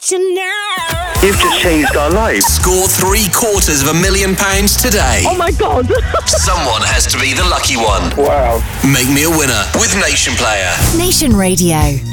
you now. You've just changed our lives. Score £750,000 today. Oh my God. Someone has to be the lucky one. Wow. Make me a winner with Nation Player. Nation Radio.